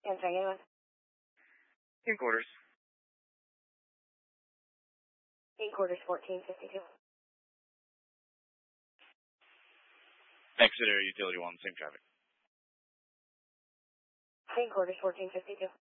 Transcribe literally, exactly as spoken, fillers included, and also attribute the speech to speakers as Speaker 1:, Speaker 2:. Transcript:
Speaker 1: Answering anyone.
Speaker 2: In quarters.
Speaker 1: Eight quarters, fourteen fifty-two.
Speaker 3: Exit area utility one, same traffic.
Speaker 1: Eight quarters, fourteen fifty-two.